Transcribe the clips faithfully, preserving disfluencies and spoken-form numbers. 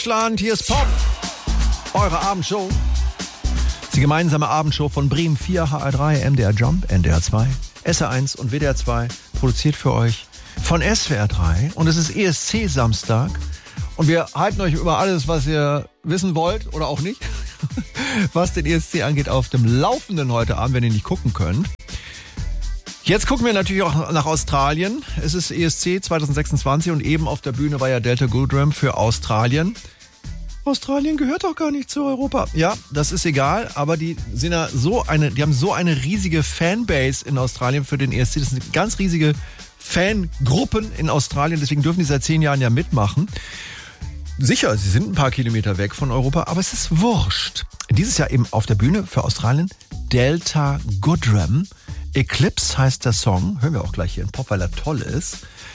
Deutschland, hier ist Pop, eure Abendshow. Die gemeinsame Abendshow von Bremen vier, H R drei, M D R Jump, N D R zwei, S R eins und W D R zwei, produziert für euch von S W R drei. Und es ist E S C-Samstag und wir halten euch über alles, was ihr wissen wollt oder auch nicht, was den E S C angeht, auf dem Laufenden heute Abend, wenn ihr nicht gucken könnt. Jetzt gucken wir natürlich auch nach Australien. Es ist E S C zwanzig sechsundzwanzig und eben auf der Bühne war ja Delta Goodrem für Australien. Australien gehört doch gar nicht zu Europa. Ja, das ist egal, aber die sind ja so eine, die haben so eine riesige Fanbase in Australien für den E S C. Das sind ganz riesige Fangruppen in Australien, deswegen dürfen die seit zehn Jahren ja mitmachen. Sicher, sie sind ein paar Kilometer weg von Europa, aber es ist wurscht. Dieses Jahr eben auf der Bühne für Australien Delta Goodrem. Eclipse heißt der Song, hören wir auch gleich hier in Pop, weil er toll ist.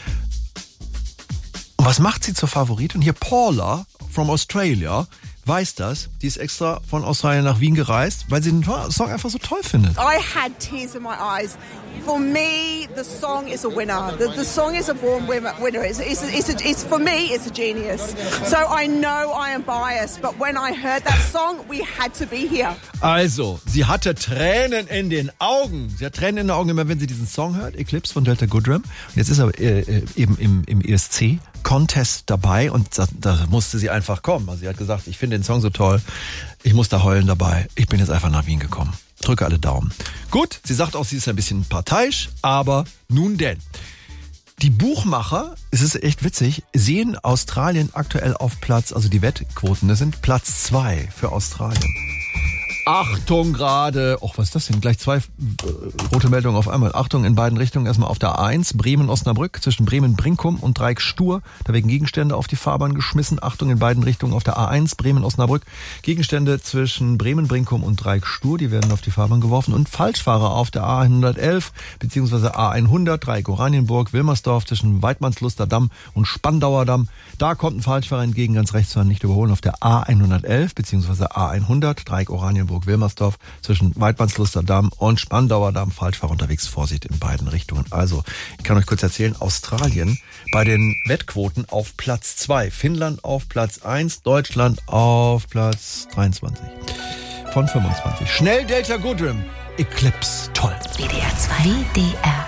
Und was macht sie zur Favoritin? Hier Paula from Australia weiß das. Die ist extra von Australien nach Wien gereist, weil sie den Song einfach so toll findet. I had tears in my eyes. For me, the song is a winner. The, the song is a born winner. It's, it's, it's, a, it's for me, it's a genius. So I know I am biased, but when I heard that song, we had to be here. Also, sie hatte Tränen in den Augen. Sie hat Tränen in den Augen immer, wenn sie diesen Song hört, Eclipse von Delta Goodrem. Und jetzt ist er äh, eben im, im E S C Contest dabei und da, da musste sie einfach kommen. Also sie hat gesagt, ich finde den Song so toll, ich muss da heulen dabei. Ich bin jetzt einfach nach Wien gekommen. Drücke alle Daumen. Gut, sie sagt auch, sie ist ein bisschen parteiisch, aber nun denn. Die Buchmacher, es ist echt witzig, sehen Australien aktuell auf Platz, also die Wettquoten, das sind Platz zwei für Australien. Achtung gerade, oh, was ist das denn? Gleich zwei äh, rote Meldungen auf einmal. Achtung in beiden Richtungen. Erstmal auf der A eins, Bremen-Osnabrück, zwischen Bremen-Brinkum und Dreieck-Stur. Da werden Gegenstände auf die Fahrbahn geschmissen. Achtung in beiden Richtungen auf der A eins, Bremen-Osnabrück. Gegenstände zwischen Bremen-Brinkum und Dreieck-Stur, die werden auf die Fahrbahn geworfen. Und Falschfahrer auf der A hundertelf, beziehungsweise A hundert, Dreieck-Oranienburg, Wilmersdorf, zwischen Weidmannsluster Damm und Spandauer Damm. Da kommt ein Falschfahrer entgegen, ganz rechts zu nicht überholen, auf der A hundertelf, beziehungsweise A hundert, Dreieck-Oranienburg, Wilmersdorf, zwischen Weidmannsluster Damm und Spandauer Damm. Falschfahrer unterwegs, Vorsicht in beiden Richtungen. Also, ich kann euch kurz erzählen, Australien bei den Wettquoten auf Platz zwei, Finnland auf Platz eins, Deutschland auf Platz dreiundzwanzig von fünfundzwanzig. Schnell Delta Goodrem, Eclipse, toll. W D R zwei. W D R